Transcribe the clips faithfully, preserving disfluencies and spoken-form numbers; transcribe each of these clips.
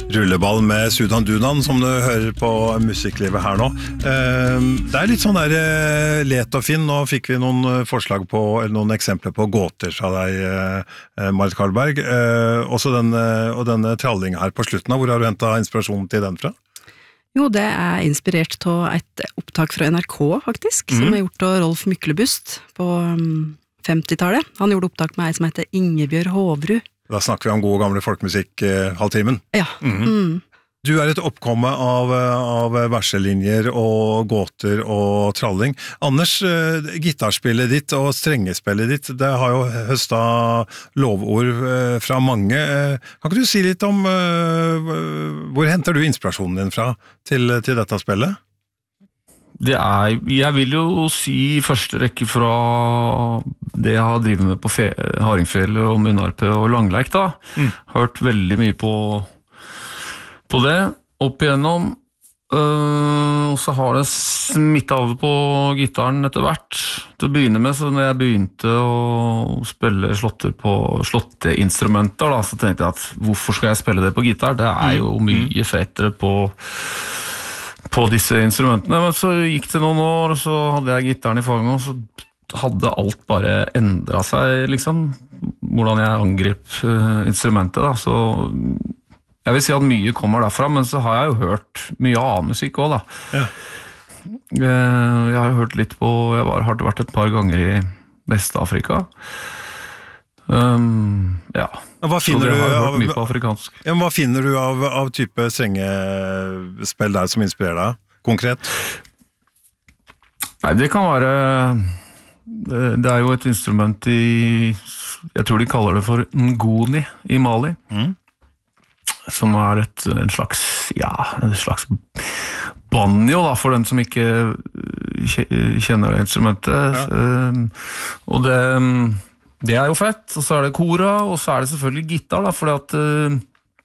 rulleball med Sudan Dunan, som du hører på musikklivet her nå. Det er litt sånn der let og finn. Nå fikk vi noen forslag på, eller noen eksempler på gåter fra deg, Marit Karlberg. Også denne, og denne trallinga her på slutten av, hvor har du hentet inspirasjonen til den fra? Jo, det er inspirert av et opptak fra N R K, faktisk, mm. som er gjort av Rolf Myklebust på femtitallet. Han gjorde opptak med ei som heter Ingebjørg Hovrud. Da snakker vi om god gamle folkemusikk eh, halvtimen. Ja. Mm. Mm. Du er et oppkomme av, av verselinjer og gåter og tralling. Anders, eh, gitarspillet ditt og strengespillet ditt, det har jo høstet lovord eh, fra mange. Eh, kan ikke du si litt om eh, hvor henter du inspirasjonen din fra til, til dette spillet? Det er, jeg vil jo si i første rekke fra det jeg har drivet med på fe, Hardingfjell og Munnharpe og Langleik da. Mm. Hørt veldig mye på, på det, opp igjennom. Uh, og så har det smittet over på gitaren etter hvert. Til å begynne med, så når jeg begynte å spille slåtter på slåtteinstrumenter da, så tenkte jeg at hvorfor skal jeg spille det på gitar? Det er jo mye fetere på på disse instrumentene, men så gikk det noen år, og så hadde jeg gitaren i fanget, og så hadde alt bare endret seg, liksom, hvordan jeg angrep uh, instrumentet, da, så jeg vil si at mye kommer derfra, men så har jeg jo hørt mye annen musikk også, da. Ja. Uh, jeg har hørt litt på, jeg var, har vært et par ganger i Vest-Afrika, um, ja, hva finner, du av, ja, hva finner du av, av type strenge spill der som inspirerer deg, konkret? Nei, det kan være det, det er jo et instrument i jeg tror de kaller det for ngoni i Mali mm. som er et, en slags ja, en slags banjo da, for dem som ikke kjenner det instrumentet ja. um, og det Det er jo fett, og så er det kora, og så er det selvfølgelig gitar, da, fordi at uh,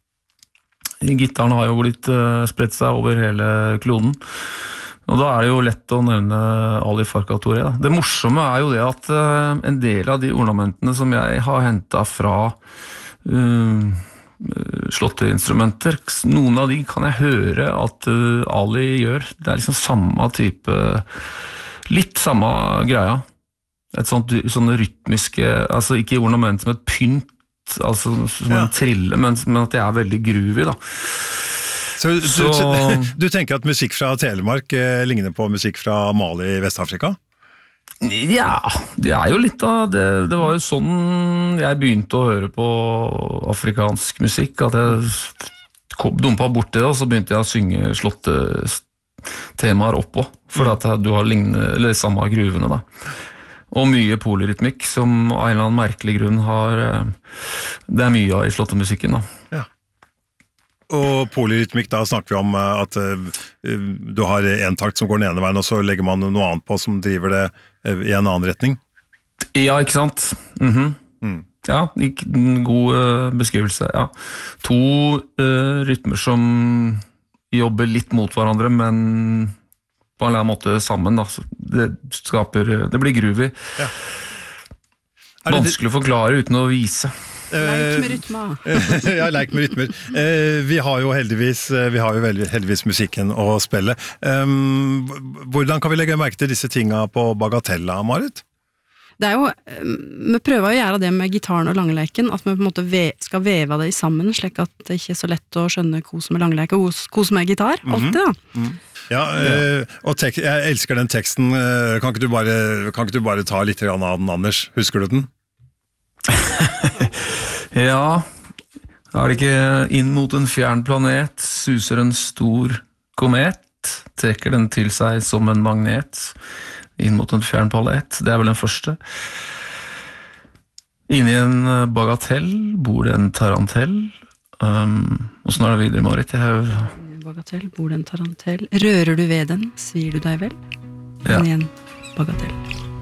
gitaren har jo blitt uh, spredt seg over hele kloden. Og da er det jo lett å nevne Ali Farka Touré. Da. Det morsomme er jo det at uh, en del av de ornamentene som jeg har hentet fra uh, slåtteinstrumenter, noen av de kan jeg høre at uh, Ali gjør. Det er liksom samme type, litt samme greia. Et sånt, sånne rytmiske, altså ikke ornament som et pynt, altså som ja. En trille, men, men at det er veldig groovy da. Så, Så du, du tenker at musikk fra Telemark eh, ligner på musikk fra Mali i Vest-Afrika? Ja, det er jo litt av det. Det var jo sånn jeg begynte å høre på afrikansk musikk, at jeg kom, dumpet bort det, og så begynte jeg å synge slåtte temaer oppå, for at du har lignende, eller samme gruvene da. Og mye polyrytmikk, som av en eller annen merkelig grunn har det er mye av i slåttemusikken da. Ja. Og polyrytmikk, da snakker vi om at uh, du har en takt som går den ene veien, og så legger man noe annet på som driver det uh, i en annen retning. Ja, ikke sant? Mm-hmm. Mm. Ja, god uh, beskrivelse, ja. To uh, rytmer som jobber litt mot hverandre, men på en eller annen måte sammen da. Det skaper, det blir groovy. Ja. Vanskelig å forklare uten å vise. Leik med rytmer. Ja, leik med rytmer. Vi har jo heldigvis, vi har jo heldigvis musikken å spille. Hvordan kan vi legge merke til disse tingene på Bagatella, Marit? Det er jo, vi prøver å gjøre det med gitaren og langleiken, at vi på en måte skal veve det sammen, slik at det ikke er så lett å skjønne hva som er langleik og hva som er gitar, alltid da. Mm-hmm. Ja, øh, og tek- jeg elsker den teksten. Kan ikke du bare, kan ikke du bare ta litt av den, Anders? Husker du den? Ja, er det ikke inn mot en fjern planet, suser en stor komet, trekker den til seg som en magnet, inn mot en fjern planet, det er vel den første. Inni en bagatell bor det en tarantell. Um, og sånn er det videre, Marit. Jeg har bagatell, bor det en tarantell. Rører du ved den, svir du deg vel? Ja. Inni en bagatell.